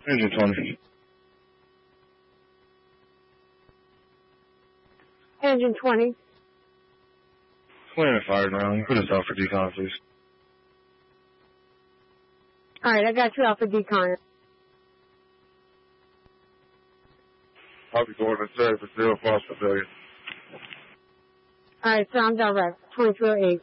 Engine 20. Engine 20. Landing fired now. You put us out for decon, please. Alright, I got you out for decon. I'll be going to say for 0 false civilian. Alright, sound direct. 2208.